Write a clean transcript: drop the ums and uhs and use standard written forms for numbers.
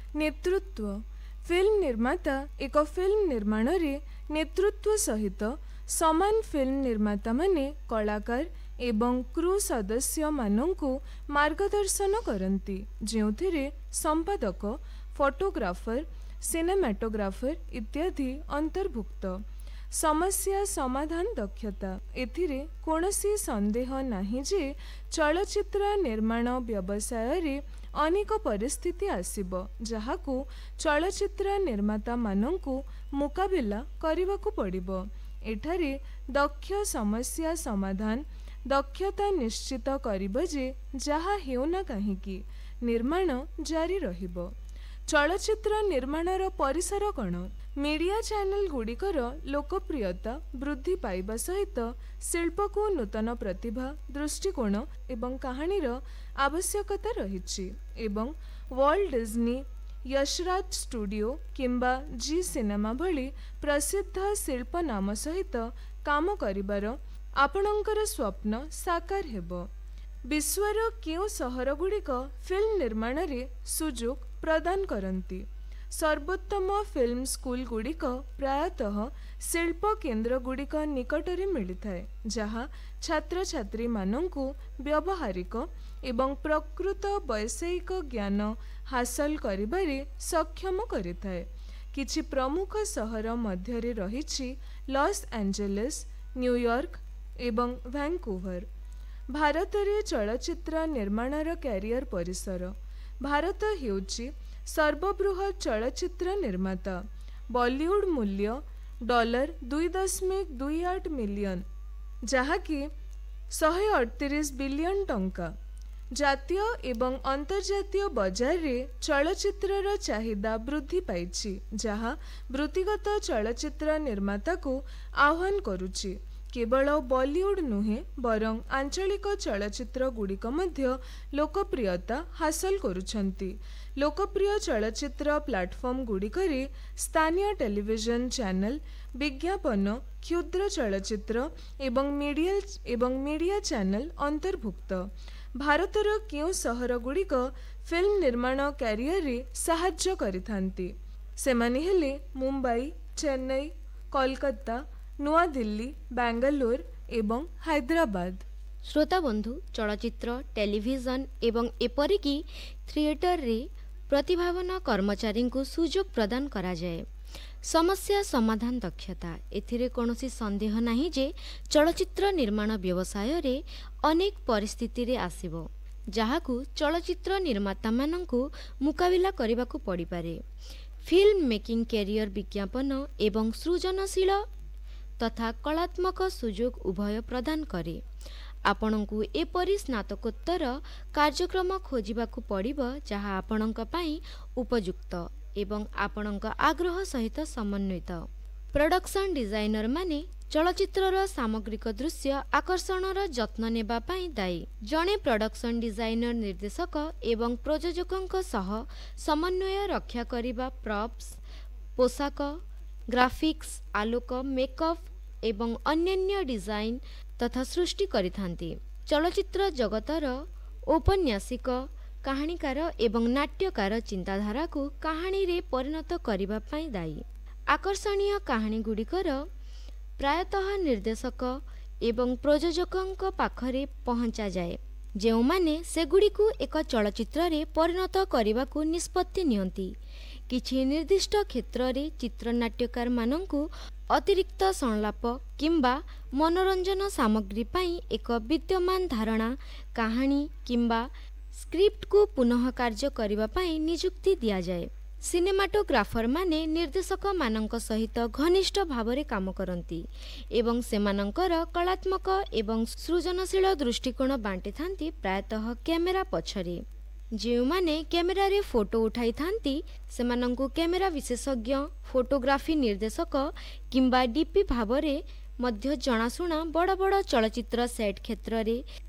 नेतृत्व फिल्म निर्माता एक फिल्म निर्माण रे नेतृत्व सहित समान फिल्म निर्माता माने कलाकार एवं क्रू सदस्य मानंकु मार्गदर्शन करती जेउथिरे संपादक फोटोग्राफर सिनेमाटोग्राफर इत्यादि अंतर्भुक्त। समस्या समाधान दक्षता एथिरे कोनोसी संदेह नाही जे चलचित्र निर्माण व्यवसाय रे अनेक परिस्थिति आसिबो जहाकू चलचित्र निर्माता मानंकु मुकाबिला करिवाकू पड़िबो। एठारे दक्ष समस्या समाधान दक्षता निश्चित करिबो जे जहा हेउना काहेकि निर्माण जारी रहिबो। चलचित्र निर्माणर परिसर कण मीडिया चैनल गुड़िकर लोकप्रियता वृद्धि पाइबा सहित शिल्प को नूतन प्रतिभा दृष्टिकोण एवं कहानीर आवश्यकता रहिछि एवं वर्ल्ड डिज्नी यशराज स्टूडियो किंबा जी सिनेमा भली प्रसिद्ध शिल्प नाम सहित काम करिबार आपणकर स्वप्न साकार हेबो। विश्वर केउ सहर गुड़िक फिल्म निर्माण रे सुजोग प्रदान करती। सर्वोत्तम फिल्म स्कूल गुड़िक प्रायतः शिल्प केन्द्र गुड़िक निकटरे मिलिथाए जहा छात्र छात्री मानंकु व्यवहारिक एवं प्रकृत वैषयिक ज्ञान हासिल करिबारे सक्षम करिथाए। किछि प्रमुख सहर मध्यरे रहिछि लॉस एंजेलिस न्यूयॉर्क एवं वैंकूवर। भारत रे चलचित्र निर्माणर कैरियर परिसर भारत हेउछि सर्वबृहत चलचित्र निर्माता। बॉलीवुड मूल्य $2.28 मिलियन जहाँकि 138 बिलियन टंका। जातीय एवं अंतर्जातीय बाजार रे चलचित्रर चाहिदा वृद्धि पाइछि जहाँ वृत्तिगत चलचित्र निर्माता को आह्वान करुछि। केवल बॉलीवुड नुहे बरं आंचलिक चलचित्र गुड़िक मध्य लोकप्रियता हासिल करुछंती। लोकप्रिय चलचित्र प्लाटफॉर्म गुड़िकरे स्थानीय टेलीविजन चैनल विज्ञापन क्षुद्र चलचित्र एवं मीडिया चैनल अंतर्भुक्त। भारतर केउ सहर गुड़िक फिल्म निर्माण कैरियर रे साहाय्य करिथांती सेमाने हेले मुंबई चेन्नई कोलकाता नुआ दिल्ली बेंगलोर एवं हैदराबाद। श्रोता बंधु चलचित्र टेलीविजन एवं एपरिकी थिएटर रे प्रतिभावन कर्मचारी को सुजोग प्रदान करा जाए। समस्या समाधान दक्षता एथिरे कोनोसी संदेह नाही जे चलचित्र निर्माण व्यवसाय रे अनेक परिस्थिति रे आसीबो जहाकू चलचित्र निर्माता मानंकु मुकाबिला करिबाकू पड़ी पारे। फिल्म मेकिंग कैरियर विज्ञापन एवं सृजनशील तथा कलात्मक सुजोग उभय प्रदान करे। आपणଙ୍କୁ एपरि स्नातकोत्तर कार्यक्रम खोजिबाकू पड़िबो जहा आपणଙ୍କ ପାଇଁ उपयुक्त एवं आपणଙ୍କ आग्रह सहित समन्वित। प्रोडक्शन डिजाइनर माने चलचित्रर सामग्रिक दृश्य आकर्षणर जत्न नेबा ପାଇଁ दायी। जणे प्रोडक्शन डिजाइनर निर्देशक एवं प्रयोजकଙ୍କ सह समन्वय रक्षा करिबा प्रॉप्स पोशाक ग्राफिक्स आलोक मेकअप एवं अन्यान्य डिजाइन तथा सृष्टि करिथांती। चलचित्र जगतर औपन्यासिक कहानीकार एवं नाट्यकार चिंताधारा को कहानी रे परिणत करिबा ପାଇଁ दायी। आकर्षणीय कहानी गुड़िकर प्रायतः निर्देशक एवं प्रयोजकଙ୍କ पाखरे पहुंचा जाए जेउ माने सेगुड़िकु एक चलचित्र रे परिणत करिबाकू निष्पत्ति नियंती। किछि निर्दिष्ट क्षेत्र रे चित्रनाट्यकार मानंकु अतिरिक्त संलाप किंबा मनोरंजन सामग्री पाई एक विद्यमान धारणा कहानी किंबा स्क्रिप्ट को पुनः कार्य करिबा पाई नियुक्ति दिया जाए। सिनेमाटोग्राफर माने निर्देशक मानंक सहित घनिष्ठ भावरे काम करती एवं सेमानंकर कलात्मक एवं सृजनशील दृष्टिकोण बांटी थांती प्रायतः कैमेरा पछरे। जो माने कैमेरा रे फोटो उठाई थांती सेमानंकु कैमेरा विशेषज्ञ फोटोग्राफी निर्देशक किंबा डीपी भावरे मध्य जनाशुना बड़ बड़ चलचित्र सेट क्षेत्र रे